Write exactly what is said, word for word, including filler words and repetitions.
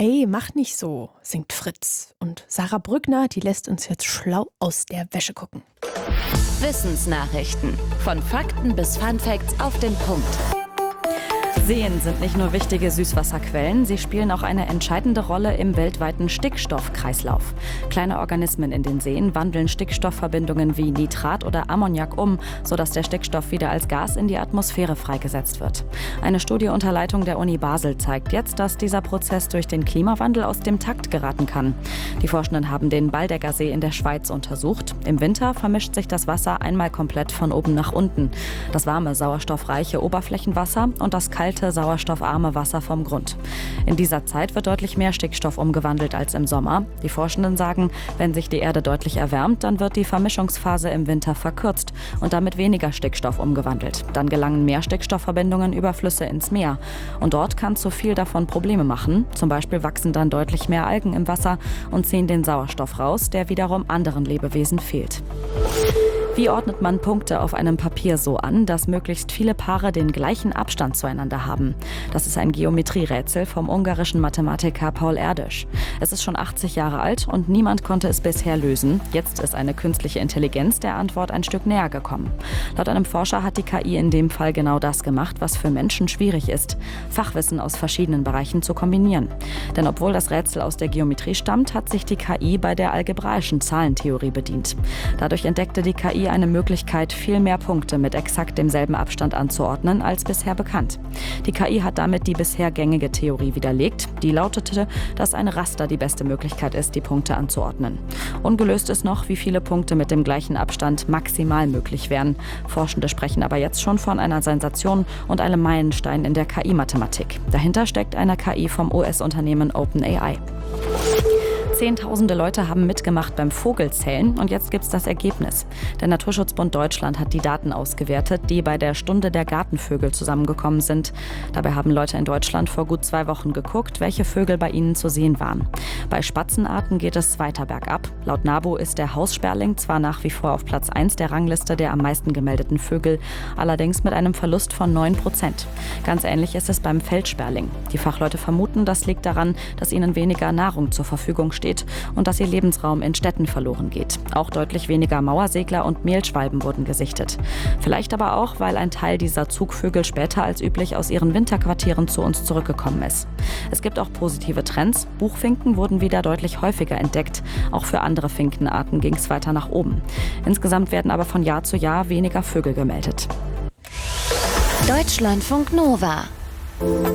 Ey, mach nicht so, singt Fritz. Und Sarah Brückner, die lässt uns jetzt schlau aus der Wäsche gucken. Wissensnachrichten. Von Fakten bis Funfacts auf den Punkt. Seen sind nicht nur wichtige Süßwasserquellen, sie spielen auch eine entscheidende Rolle im weltweiten Stickstoffkreislauf. Kleine Organismen in den Seen wandeln Stickstoffverbindungen wie Nitrat oder Ammoniak um, sodass der Stickstoff wieder als Gas in die Atmosphäre freigesetzt wird. Eine Studie unter Leitung der Uni Basel zeigt jetzt, dass dieser Prozess durch den Klimawandel aus dem Takt geraten kann. Die Forschenden haben den Baldecker See in der Schweiz untersucht. Im Winter vermischt sich das Wasser einmal komplett von oben nach unten. Das warme, sauerstoffreiche Oberflächenwasser und das kalte, sauerstoffarme Wasser vom Grund. In dieser Zeit wird deutlich mehr Stickstoff umgewandelt als im Sommer. Die Forschenden sagen, wenn sich die Erde deutlich erwärmt, dann wird die Vermischungsphase im Winter verkürzt und damit weniger Stickstoff umgewandelt. Dann gelangen mehr Stickstoffverbindungen über Flüsse ins Meer. Und dort kann zu viel davon Probleme machen. Zum Beispiel wachsen dann deutlich mehr Algen im Wasser und ziehen den Sauerstoff raus, der wiederum anderen Lebewesen fehlt. Wie ordnet man Punkte auf einem Papier so an, dass möglichst viele Paare den gleichen Abstand zueinander haben? Das ist ein Geometrierätsel vom ungarischen Mathematiker Paul Erdős. Es ist schon achtzig Jahre alt und niemand konnte es bisher lösen. Jetzt ist eine künstliche Intelligenz der Antwort ein Stück näher gekommen. Laut einem Forscher hat die K I in dem Fall genau das gemacht, was für Menschen schwierig ist: Fachwissen aus verschiedenen Bereichen zu kombinieren. Denn obwohl das Rätsel aus der Geometrie stammt, hat sich die K I bei der algebraischen Zahlentheorie bedient. Dadurch entdeckte die K I eine Möglichkeit, viel mehr Punkte mit exakt demselben Abstand anzuordnen als bisher bekannt. Die K I hat damit die bisher gängige Theorie widerlegt. Die lautete, dass ein Raster die beste Möglichkeit ist, die Punkte anzuordnen. Ungelöst ist noch, wie viele Punkte mit dem gleichen Abstand maximal möglich wären. Forschende sprechen aber jetzt schon von einer Sensation und einem Meilenstein in der K I-Mathematik. Dahinter steckt eine K I vom U S-Unternehmen OpenAI. Zehntausende Leute haben mitgemacht beim Vogelzählen und jetzt gibt's das Ergebnis. Der Naturschutzbund Deutschland hat die Daten ausgewertet, die bei der Stunde der Gartenvögel zusammengekommen sind. Dabei haben Leute in Deutschland vor gut zwei Wochen geguckt, welche Vögel bei ihnen zu sehen waren. Bei Spatzenarten geht es weiter bergab. Laut NABU ist der Haussperling zwar nach wie vor auf Platz eins der Rangliste der am meisten gemeldeten Vögel, allerdings mit einem Verlust von neun Prozent. Ganz ähnlich ist es beim Feldsperling. Die Fachleute vermuten, das liegt daran, dass ihnen weniger Nahrung zur Verfügung steht und dass ihr Lebensraum in Städten verloren geht. Auch deutlich weniger Mauersegler und Mehlschwalben wurden gesichtet. Vielleicht aber auch, weil ein Teil dieser Zugvögel später als üblich aus ihren Winterquartieren zu uns zurückgekommen ist. Es gibt auch positive Trends. Buchfinken wurden wieder deutlich häufiger entdeckt. Auch für andere Finkenarten ging es weiter nach oben. Insgesamt werden aber von Jahr zu Jahr weniger Vögel gemeldet. Deutschlandfunk Nova.